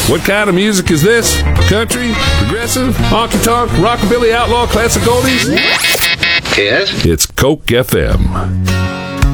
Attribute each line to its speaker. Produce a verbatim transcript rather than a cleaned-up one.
Speaker 1: What kind of music is this? Country? Progressive? Honky-tonk? Rockabilly? Outlaw? Classic oldies?
Speaker 2: Yes?
Speaker 1: It's Coke F M.